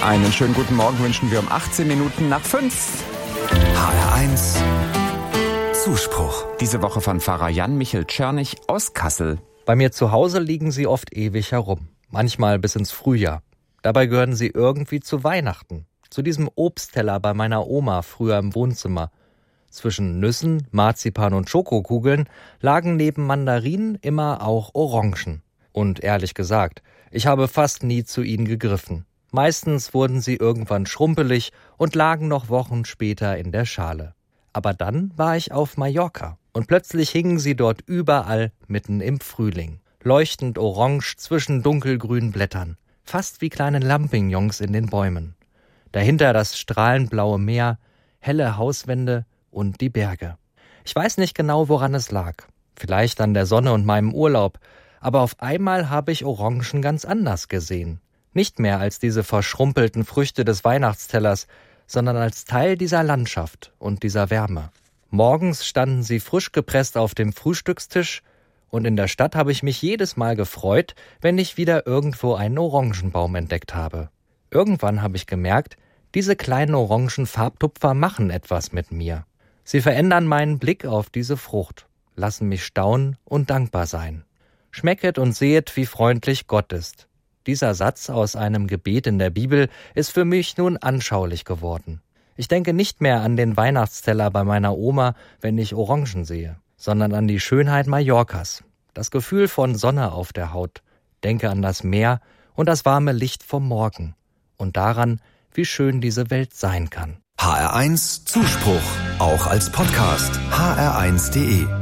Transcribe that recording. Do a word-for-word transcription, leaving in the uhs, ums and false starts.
Einen schönen guten Morgen wünschen wir um achtzehn Minuten nach fünf. H R eins Zuspruch. Diese Woche von Pfarrer Jan-Michel Czernig aus Kassel. Bei mir zu Hause liegen sie oft ewig herum, manchmal bis ins Frühjahr. Dabei gehören sie irgendwie zu Weihnachten, zu diesem Obstteller bei meiner Oma früher im Wohnzimmer. Zwischen Nüssen, Marzipan und Schokokugeln lagen neben Mandarinen immer auch Orangen. Und ehrlich gesagt, ich habe fast nie zu ihnen gegriffen. Meistens wurden sie irgendwann schrumpelig und lagen noch Wochen später in der Schale. Aber dann war ich auf Mallorca und plötzlich hingen sie dort überall mitten im Frühling. Leuchtend orange zwischen dunkelgrünen Blättern, fast wie kleine Lampignons in den Bäumen. Dahinter das strahlend blaue Meer, helle Hauswände und die Berge. Ich weiß nicht genau, woran es lag. Vielleicht an der Sonne und meinem Urlaub. Aber auf einmal habe ich Orangen ganz anders gesehen. Nicht mehr als diese verschrumpelten Früchte des Weihnachtstellers, sondern als Teil dieser Landschaft und dieser Wärme. Morgens standen sie frisch gepresst auf dem Frühstückstisch und in der Stadt habe ich mich jedes Mal gefreut, wenn ich wieder irgendwo einen Orangenbaum entdeckt habe. Irgendwann habe ich gemerkt, diese kleinen orangen Farbtupfer machen etwas mit mir. Sie verändern meinen Blick auf diese Frucht, lassen mich staunen und dankbar sein. Schmecket und sehet, wie freundlich Gott ist. Dieser Satz aus einem Gebet in der Bibel ist für mich nun anschaulich geworden. Ich denke nicht mehr an den Weihnachtsteller bei meiner Oma, wenn ich Orangen sehe, sondern an die Schönheit Mallorcas, das Gefühl von Sonne auf der Haut, denke an das Meer und das warme Licht vom Morgen und daran, wie schön diese Welt sein kann. H R eins Zuspruch, auch als Podcast. H R eins punkt de